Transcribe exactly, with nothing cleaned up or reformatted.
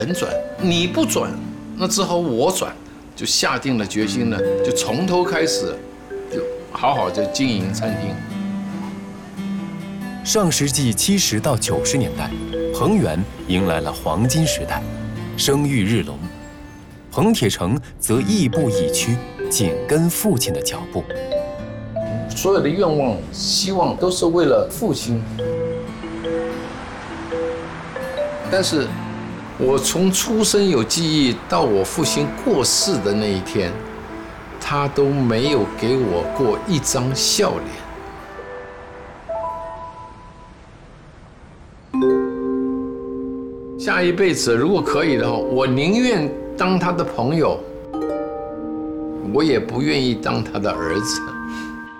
人转，你不转，那只好我转，就下定了决心呢，就从头开始，就好好的经营餐厅。 上世纪七十到九十年代，恒源迎来了黄金时代，声誉日隆。彭铁成则亦步亦趋，紧跟父亲的脚步。 所有的愿望、希望都是为了父亲。但是，我从出生有记忆到我父亲过世的那一天，他都没有给我过一张笑脸。下一辈子如果可以的话，我宁愿当他的朋友，我也不愿意当他的儿子。